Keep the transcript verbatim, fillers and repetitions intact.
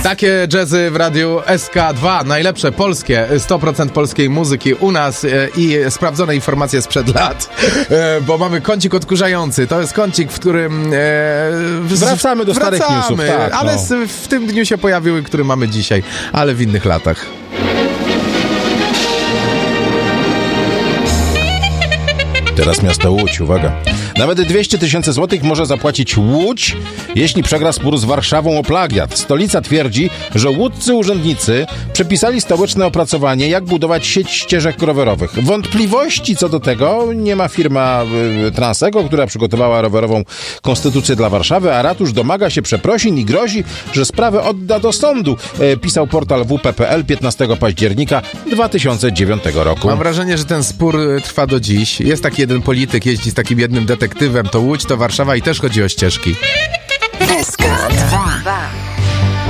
Takie jazzy w radiu S K dwa, najlepsze polskie, sto procent polskiej muzyki u nas i sprawdzone informacje sprzed lat, bo mamy kącik odkurzający. To jest kącik, w którym e, wracamy do wracamy, starych newsów, tak, ale no. w tym dniu się pojawiły, który mamy dzisiaj, ale w innych latach. Teraz miasto Łódź, uwaga. Nawet dwieście tysięcy złotych może zapłacić Łódź, jeśli przegra spór z Warszawą o plagiat. Stolica twierdzi, że łódzcy urzędnicy przepisali stołeczne opracowanie, jak budować sieć ścieżek rowerowych. Wątpliwości co do tego nie ma firma y, Transego, która przygotowała rowerową konstytucję dla Warszawy, a ratusz domaga się przeprosin i grozi, że sprawę odda do sądu. Y, pisał portal w p kropka p l piętnastego października dwa tysiące dziewiątego roku. Mam wrażenie, że ten spór trwa do dziś. Jest taki jeden polityk, jeździ z takim jednym detektywem, to Łódź, to Warszawa i też chodzi o ścieżki. S K dwa.